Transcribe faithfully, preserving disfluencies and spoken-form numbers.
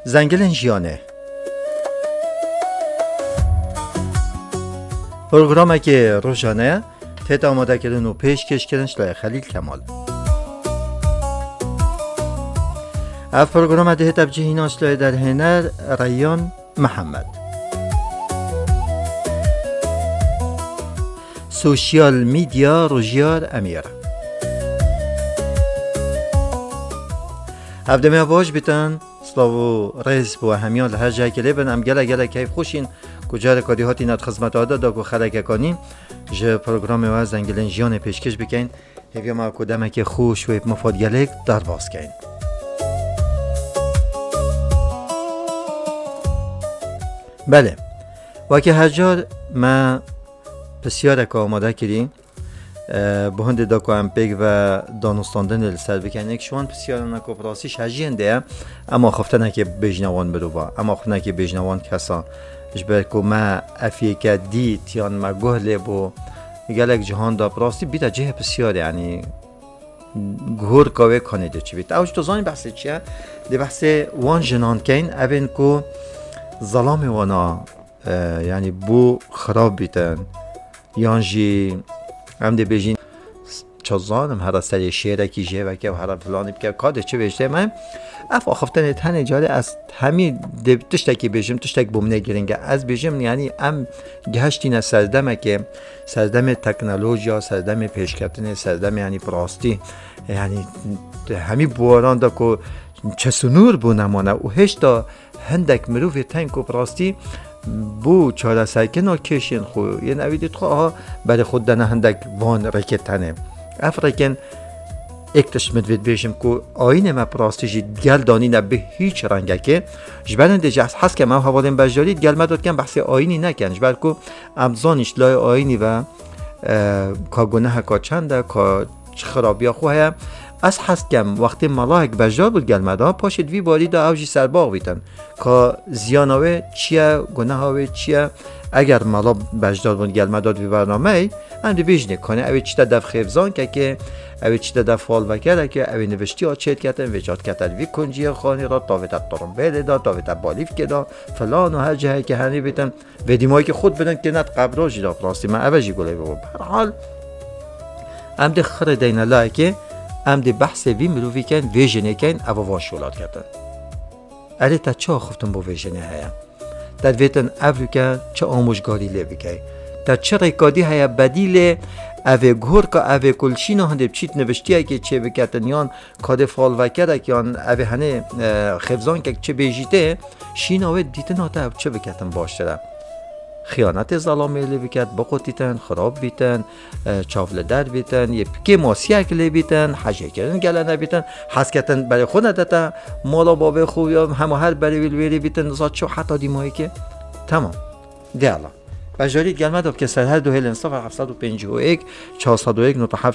زنگلن جیانه پروگرامی که روزانه تهت آماده کردن و پیش کش کردن شلای خلیل کمال. اف پروگرام ده تبجیه ناشلای در هنر ریان محمد. سوشیال میدیا روژیار امیر. هفته می باش بیتن سلاو رئیس بو همیان هر جای که لیبن ام گله گله کیف خوشین کجا رکادی هاتی ند خدمت آده دا کو خلک کنیم ج پروگرام و زنگلن جیان پیشکش بکن هیوی ما کدامه که خوش و مفاد گلک در باز کن. بله وقتی هر جار ما بسیار که آماده کردیم به هند دا که امپیک و دانستاندن لسر بکنه که شوان بسیار نکوپراسی شجینده اما خفتنه که بجنوان برو با اما خفتنه که بجنوان کسا جبر که ما افیه که دی تیان ما گهله بو گلک جهان دا پراستی بیتا جه بسیار یعنی گهور کاوه کنه ده چی بیت اوش تو زانی بحثی چیه؟ ده بحث وان جنان کن اوین که ظلام وانا یعنی بو خراب بیتن یانجی هم ده بیجین چازانم هر سری شیره کی جه و که و هر فلانی بکه کاده چه بیشته من اف آخفتن تنه جاده از همین تشتکی بیجم تشتک بوم نگیرنگه از بیجم یعنی ام گهشتین از سردمه که سردم تکنولوژیا سردم پیشکتن سردم یعنی پراستی یعنی همین بواران دا که چه سنور بو نمانه و هشتا هندک مروف تنگ و پراستی بو چهار سرکن ها کشین خو یه نویدید خواه برای خود دنه هندک وان رکتنه اف رکن اکتش مدوید بیشم که آینه ما پراستیجی گل دانی نه به هیچ رنگه که جبرن دیگه هست که ما حوالین بجاری گل مداد کن بحثی آینی نکن جبر که امزانش لای آینی و که گناه که چنده که خرابی خواه از هست کم وقتی ملاک بجار بود گل مداد پاشید وی باری دا اوجی سرباغ بیتن که زیانوه چیه گناهوه چیه اگر ملا بجدار بود گل مداد وی برنامه هم دی بیجنه کنه اوی چیتا دف خیفزان که که اوی چیتا دف فال وکره که اوی نوشتی ها چید کتن ویجاد کتن وی کنجی خانی را تاویتا ترمبیل دا تاویتا بالیف که دا فلان و هر جهه که هنی بیتن و دیمایی که خود بدن که نت قبراجی دا پراستی من اوجی گله بگو برحال هم دی خر دینه لای که هم دی بحث وی مروفی کن ویژنه کن او واشولاد کتن الی تا چه خفتن با ویژنه هیا در ویتن اولی که چه آموزگاری لیوی که در چه ریکادی هیا بدیل اوی گور که اوی کلشین هنده بچیت نوشتیه که چه بکتن یان کاده فال وکره که یان اوی هنه خفزان که چه بیجیته شین اوی دیتن آتا چه بکتن باشتره خیانت ظلامی لی بکرد بقوت دیتن خراب بیتن چاول در بیتن یه پکی ماسیه کلی بیتن حجه کردن گله نبیتن حس کردن برای خود ندتا مالا بابه خوب یا همه هر برای ویلویری بیتن نزاد چو حتی دیمایی که تمام دیالا بجاری گلمه داب که سرهر دو هل انصاف هفتصد و پنجاه و یک چهارصد و یک نوت هفت